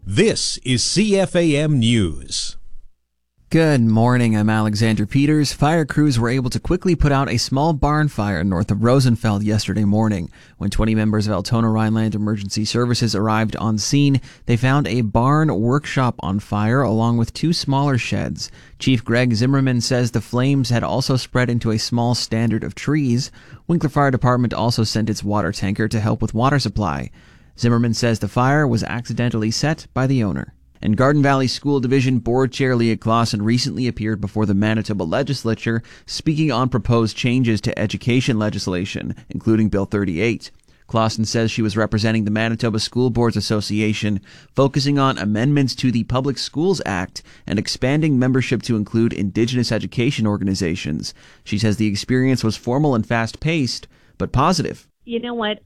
This is CFAM News. Good morning, I'm Alexander Peters. Fire crews were able to quickly put out a small barn fire north of Rosenfeld yesterday morning. When 20 members of Altona Rhineland Emergency Services arrived on scene, they found a barn workshop on fire along with two smaller sheds. Chief Greg Zimmerman says the flames had also spread into a small standard of trees. Winkler Fire Department also sent its water tanker to help with water supply. Zimmerman says the fire was accidentally set by the owner. And Garden Valley School Division Board Chair Leah Clausen recently appeared before the Manitoba Legislature speaking on proposed changes to education legislation, including Bill 38. Clausen says she was representing the Manitoba School Boards Association, focusing on amendments to the Public Schools Act and expanding membership to include Indigenous education organizations. She says the experience was formal and fast-paced, but positive. You know what?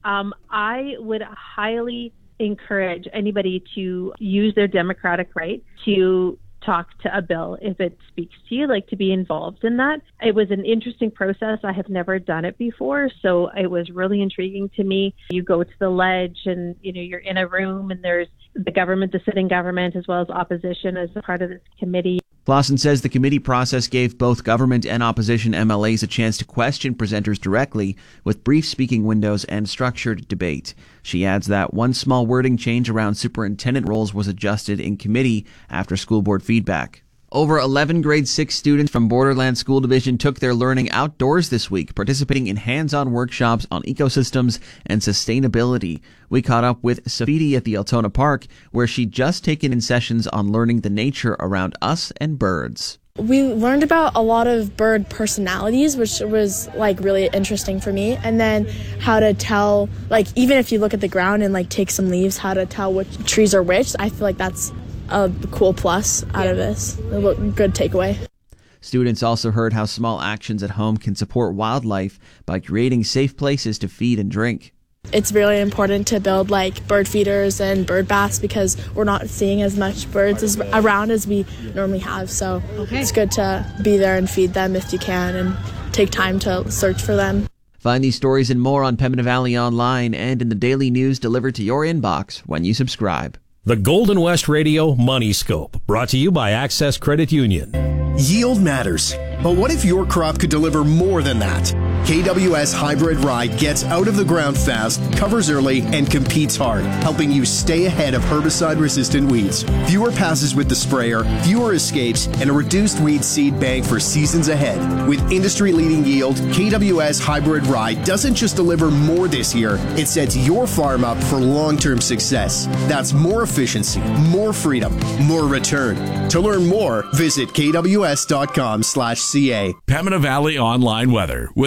I would highly encourage anybody to use their democratic right to talk to a bill if it speaks to you, like to be involved in that. It was an interesting process. I have never done it before, so it was really intriguing to me. You go to the ledge and, you're in a room and there's the government, the sitting government, as well as opposition as a part of this committee. Clausen says the committee process gave both government and opposition MLAs a chance to question presenters directly, with brief speaking windows and structured debate. She adds that one small wording change around superintendent roles was adjusted in committee after school board feedback. Over 11 grade 6 students from Borderland School Division took their learning outdoors this week, participating in hands-on workshops on ecosystems and sustainability. We caught up with Safidi at the Altona Park, where she'd just taken in sessions on learning the nature around us and birds. We learned about a lot of bird personalities, which was really interesting for me. And then how to tell, even if you look at the ground and take some leaves, how to tell which trees are which. I feel like that's a cool plus out of this. A good takeaway. Students also heard how small actions at home can support wildlife by creating safe places to feed and drink. It's really important to build bird feeders and bird baths because we're not seeing as much birds around as we normally have. So It's good to be there and feed them if you can and take time to search for them. Find these stories and more on Pembina Valley Online and in the daily news delivered to your inbox when you subscribe. The Golden West Radio Money Scope, brought to you by Access Credit Union. Yield matters, but what if your crop could deliver more than that? KWS Hybrid Rye gets out of the ground fast, covers early, and competes hard, helping you stay ahead of herbicide-resistant weeds. Fewer passes with the sprayer, fewer escapes, and a reduced weed seed bank for seasons ahead. With industry-leading yield, KWS Hybrid Rye doesn't just deliver more this year, it sets your farm up for long-term success. That's more efficiency, more freedom, more return. To learn more, visit kws.com/ca. Pembina Valley Online Weather with